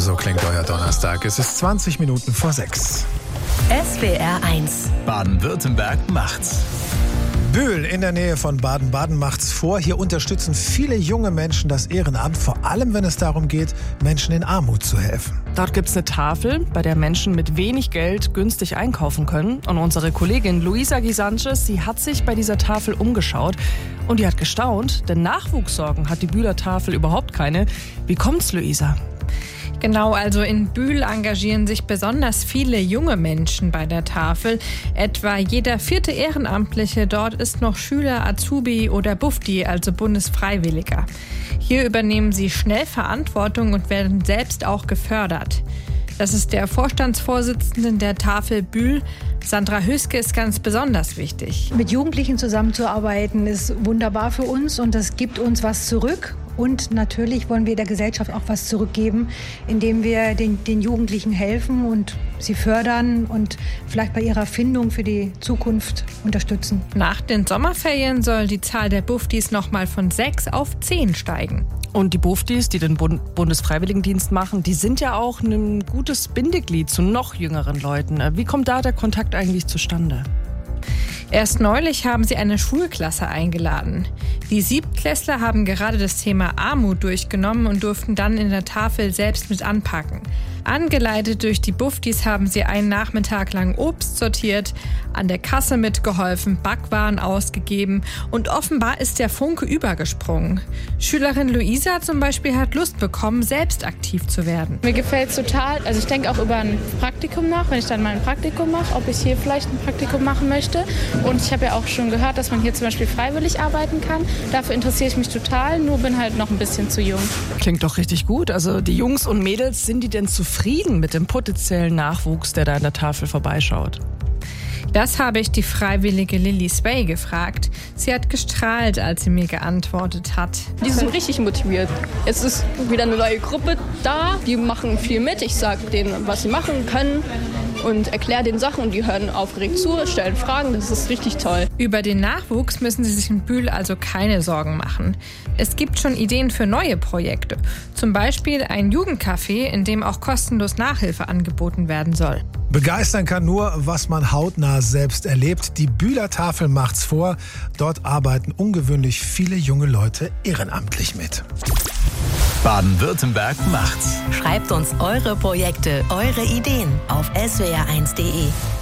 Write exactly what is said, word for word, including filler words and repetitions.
So klingt euer Donnerstag. Es ist zwanzig Minuten vor sechs. S W R eins. Baden-Württemberg macht's. Bühl in der Nähe von Baden-Baden macht's vor. Hier unterstützen viele junge Menschen das Ehrenamt, vor allem wenn es darum geht, Menschen in Armut zu helfen. Dort gibt's eine Tafel, bei der Menschen mit wenig Geld günstig einkaufen können. Und unsere Kollegin Luisa Gisanchez, sie hat sich bei dieser Tafel umgeschaut und die hat gestaunt, denn Nachwuchssorgen hat die Bühler Tafel überhaupt keine. Wie kommt's, Luisa? Genau, also in Bühl engagieren sich besonders viele junge Menschen bei der Tafel. Etwa jeder vierte Ehrenamtliche dort ist noch Schüler, Azubi oder Bufdi, also Bundesfreiwilliger. Hier übernehmen sie schnell Verantwortung und werden selbst auch gefördert. Das ist der Vorstandsvorsitzende der Tafel Bühl. Sandra Höske ist ganz besonders wichtig. Mit Jugendlichen zusammenzuarbeiten ist wunderbar für uns und das gibt uns was zurück. Und natürlich wollen wir der Gesellschaft auch was zurückgeben, indem wir den, den Jugendlichen helfen und sie fördern und vielleicht bei ihrer Findung für die Zukunft unterstützen. Nach den Sommerferien soll die Zahl der Bufdis nochmal von sechs auf zehn steigen. Und die Bufdis, die den Bund- Bundesfreiwilligendienst machen, die sind ja auch ein gutes Bindeglied zu noch jüngeren Leuten. Wie kommt da der Kontakt eigentlich zustande? Erst neulich haben sie eine Schulklasse eingeladen. Die Siebtklässler haben gerade das Thema Armut durchgenommen und durften dann in der Tafel selbst mit anpacken. Angeleitet durch die Bufdis haben sie einen Nachmittag lang Obst sortiert, an der Kasse mitgeholfen, Backwaren ausgegeben und offenbar ist der Funke übergesprungen. Schülerin Luisa zum Beispiel hat Lust bekommen, selbst aktiv zu werden. Mir gefällt es total. Also ich denke auch über ein Praktikum nach, wenn ich dann mal ein Praktikum mache, ob ich hier vielleicht ein Praktikum machen möchte. Und ich habe ja auch schon gehört, dass man hier zum Beispiel freiwillig arbeiten kann. Dafür interessiere ich mich total, nur bin halt noch ein bisschen zu jung. Klingt doch richtig gut. Also die Jungs und Mädels, sind die denn zufrieden mit dem potenziellen Nachwuchs, der da an der Tafel vorbeischaut? Das habe ich die freiwillige Lilly Sway gefragt. Sie hat gestrahlt, als sie mir geantwortet hat. Die sind richtig motiviert. Es ist wieder eine neue Gruppe da, die machen viel mit. Ich sage denen, was sie machen können und erkläre denen Sachen und die hören aufgeregt zu, stellen Fragen. Das ist richtig toll. Über den Nachwuchs müssen sie sich in Bühl also keine Sorgen machen. Es gibt schon Ideen für neue Projekte. Zum Beispiel ein Jugendcafé, in dem auch kostenlos Nachhilfe angeboten werden soll. Begeistern kann nur, was man hautnah selbst erlebt. Die Bühler Tafel macht's vor. Dort arbeiten ungewöhnlich viele junge Leute ehrenamtlich mit. Baden-Württemberg macht's. Schreibt uns eure Projekte, eure Ideen auf s w r eins punkt d e.